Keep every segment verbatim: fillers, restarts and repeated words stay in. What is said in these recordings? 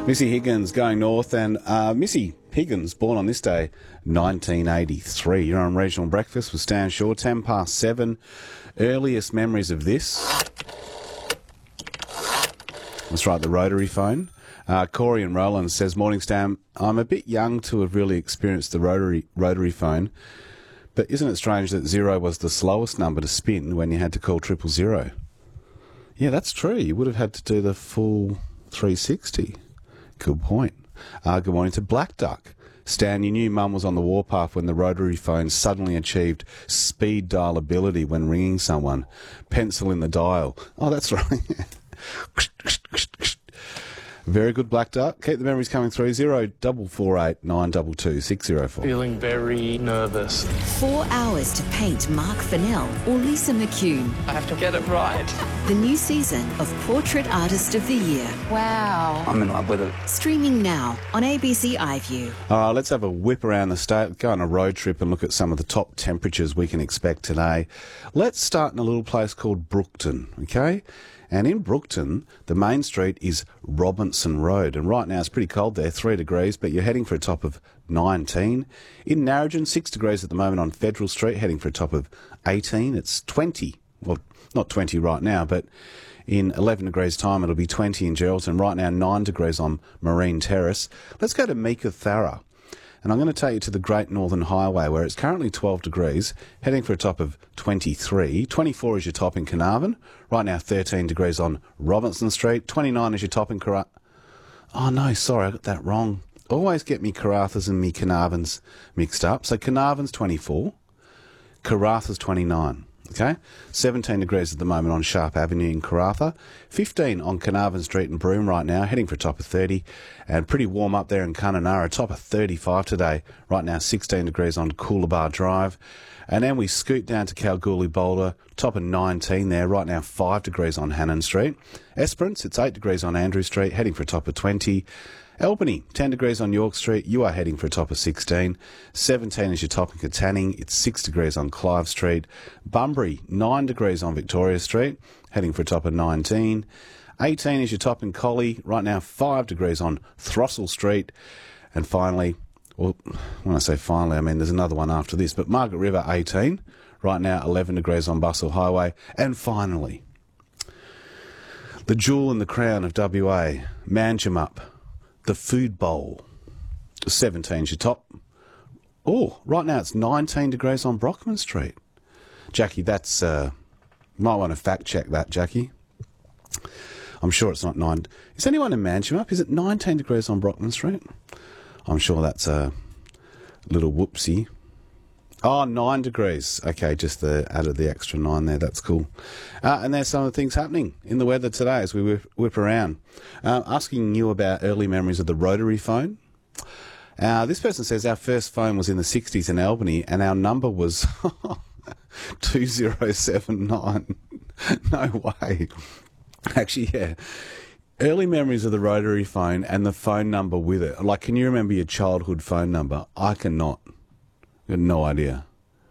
Missy Higgins going north, and uh, Missy Higgins, born on this day, nineteen eighty-three. You're on Regional Breakfast with Stan Shaw, ten past seven. Earliest memories of this. That's right, the rotary phone. Uh, Corey and Roland says, morning Stan, I'm a bit young to have really experienced the rotary rotary phone, but isn't it strange that zero was the slowest number to spin when you had to call triple zero? Yeah, that's true. You would have had to do the full three sixty. Good point. Uh, good morning to Black Duck. Stan, you knew Mum was on the warpath when the rotary phone suddenly achieved speed dial ability when ringing someone. Pencil in the dial. Oh, that's right. Very good, Black Duck. Keep the memories coming through. Zero double four eight nine double two six zero four. Feeling very nervous. Four hours to paint Mark Fennell or Lisa McCune. I have to get it right. The new season of Portrait Artist of the Year. Wow. I'm in love with it. Streaming now on A B C iView. All right, let's have a whip around the state, go on a road trip and look at some of the top temperatures we can expect today. Let's start in a little place called Brookton, okay? And in Brookton, the main street is Robinson Road. And right now it's pretty cold there, three degrees, but you're heading for a top of nineteen. In Narrogin, six degrees at the moment on Federal Street, heading for a top of eighteen. It's twenty. Well, not twenty right now, but in eleven degrees time it'll be twenty in Geraldton. Right now, nine degrees on Marine Terrace. Let's go to Meekatharra. And I'm going to take you to the Great Northern Highway, where it's currently twelve degrees, heading for a top of twenty-three. twenty-four is your top in Carnarvon. Right now, thirteen degrees on Robinson Street. twenty-nine is your top in Carruth. Oh, no, sorry, I got that wrong. Always get me Carruthers and me Carnarvons mixed up. So Carnarvon's twenty-four, Carruth is twenty-nine. Okay, seventeen degrees at the moment on Sharp Avenue in Karratha, fifteen on Carnarvon Street in Broome right now, heading for a top of thirty, and pretty warm up there in Kununurra, top of thirty-five today. Right now, sixteen degrees on Coolabah Drive, and then we scoot down to Kalgoorlie Boulder, top of nineteen there. Right now, five degrees on Hannon Street. Esperance, it's eight degrees on Andrew Street, heading for a top of twenty. Albany, ten degrees on York Street, you are heading for a top of sixteen. seventeen is your top in Katanning, it's six degrees on Clive Street. Bunbury, nine degrees on Victoria Street, heading for a top of nineteen. eighteen is your top in Collie, right now five degrees on Throstle Street. And finally, well, when I say finally, I mean there's another one after this, but Margaret River, eighteen, right now eleven degrees on Bustle Highway. And finally, the jewel in the crown of W A, Manjimup. The Food Bowl, seventeen's your top. Oh, right now it's nineteen degrees on Brockman Street. Jackie, that's, uh, might want to fact check that, Jackie. I'm sure it's not nine. Is anyone in Manjimup? Is it nineteen degrees on Brockman Street? I'm sure that's a little whoopsie. Oh, nine degrees. Okay, just the added the extra nine there. That's cool. Uh, and there's some of the things happening in the weather today as we whip, whip around. Uh, asking you about early memories of the rotary phone. Uh, this person says our first phone was in the sixties in Albany and our number was two zero seven nine. No way. Actually, yeah. Early memories of the rotary phone and the phone number with it. Like, can you remember your childhood phone number? I cannot. I had no idea.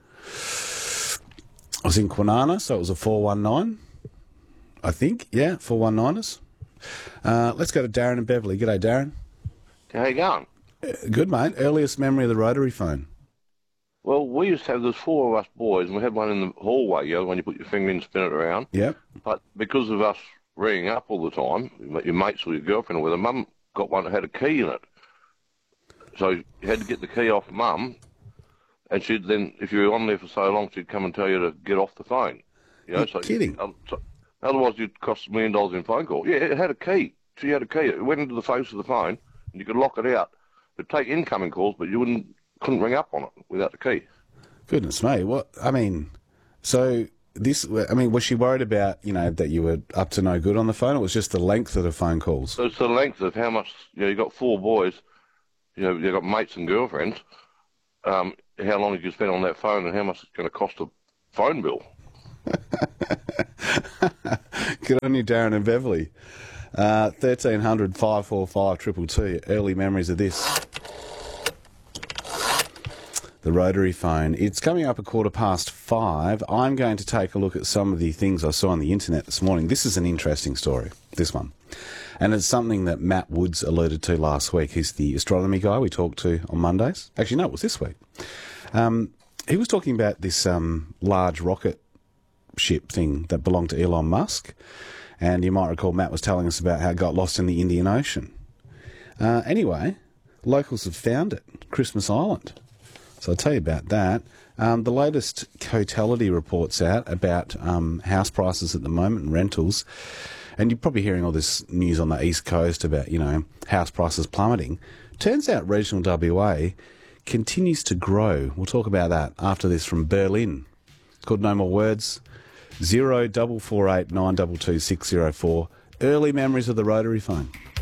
I was in Kwinana, so it was a four one nine, I think. Yeah, four one niners. Uh, let's go to Darren and Beverly. G'day, Darren. How you going? Uh, good, mate. Earliest memory of the rotary phone? Well, we used to have, there's four of us boys, and we had one in the hallway, you know, when you put your finger in and spin it around. Yep. But because of us ringing up all the time, your mates or your girlfriend or whether, Mum got one that had a key in it. So you had to get the key off Mum. And she'd then, if you were on there for so long, she'd come and tell you to get off the phone. You know, You're so, kidding. Um, so, otherwise, you'd cost a million dollars in phone call. Yeah, it had a key. She had a key. It went into the face of the phone, and you could lock it out. It'd take incoming calls, but you wouldn't couldn't ring up on it without the key. Goodness me. What, I mean, so this, I mean, was she worried about, you know, that you were up to no good on the phone? Or it was just the length of the phone calls? So it's the length of how much, you know, you got four boys, you know, you've got mates and girlfriends. Um, how long you can spend on that phone and how much it's going to cost a phone bill. Good on you, Darren and Beverly. Uh, thirteen hundred, five four five, two two two. Early memories of this. The rotary phone. It's coming up a quarter past five. I'm going to take a look at some of the things I saw on the internet this morning. This is an interesting story, this one. And it's something that Matt Woods alluded to last week. He's the astronomy guy we talked to on Mondays. Actually, no, it was this week. Um, he was talking about this um, large rocket ship thing that belonged to Elon Musk. And you might recall Matt was telling us about how it got lost in the Indian Ocean. Uh, anyway, locals have found it, Christmas Island. So I'll tell you about that. Um, the latest Cotality report's out about um, house prices at the moment and rentals. And you're probably hearing all this news on the East Coast about, you know, house prices plummeting. Turns out regional W A continues to grow. We'll talk about that after this from Berlin. It's called No More Words. Zero double four eight nine two two six zero four. Early memories of the rotary phone.